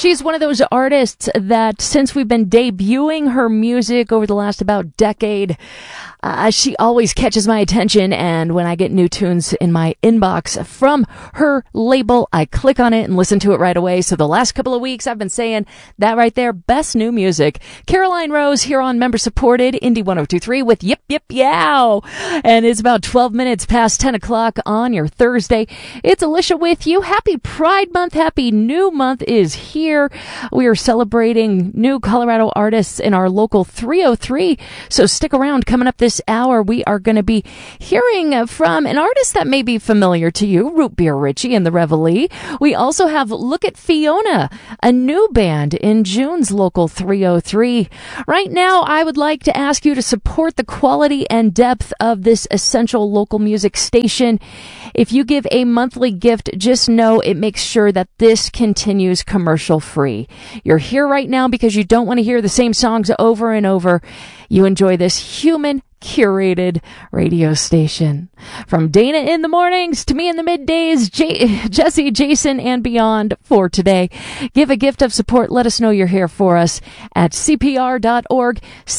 She's one of those artists that since we've been debuting her music over the last about decade, she always catches my attention, and when I get new tunes in my inbox from her label, I click on it and listen to it right away. So the last couple of weeks, I've been saying that right there, best new music. Caroline Rose here on member-supported Indie 102.3 with Yip Yip Yow. And it's about 12 minutes past 10 o'clock on your Thursday. It's Alicia with you. Happy Pride Month. Happy New Month is here. We are celebrating new Colorado artists in our local 303. So stick around. Coming up this hour, we are going to be hearing from an artist that may be familiar to you, Root Beer Richie and the Reveille. We also have Look at Fiona, a new band in June's local 303. Right now, I would like to ask you to support the quality and depth of this essential local music station. If you give a monthly gift, just know it makes sure that this continues commercial free. You're here right now because you don't want to hear the same songs over and over. You enjoy this human curated radio station. From Dana in the mornings to me in the middays, Jesse, Jason, and beyond for today. Give a gift of support. Let us know you're here for us at CPR.org,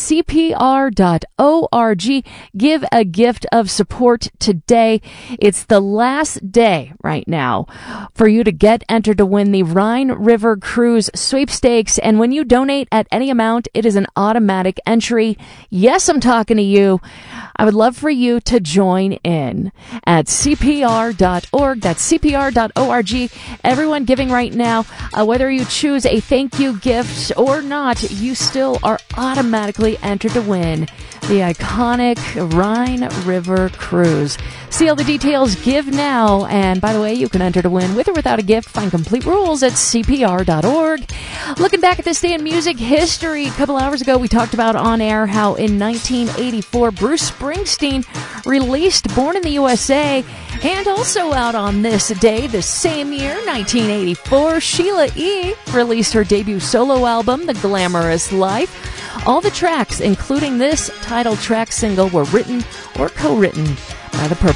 CPR.org. Give a gift of support today. It's the last day right now for you to get entered to win the Rhine River Cruise sweepstakes. And when you donate at any amount, it is an automatic entry. Yes, I'm talking to you. I would love for you to join in at CPR.org. That's CPR.org. Everyone giving right now, whether you choose a thank you gift or not, you still are automatically entered to win the iconic Rhine River Cruise. See all the details, give now. And by the way, you can enter to win with or without a gift. Find complete rules at CPR.org. Looking back at this day in music history, a couple hours ago we talked about on air how in 1984 Bruce Springsteen released Born in the USA, and also out on this day, the same year, 1984, Sheila E. released her debut solo album, The Glamorous Life. All the tracks, including this title track single, were written or co-written by the Purple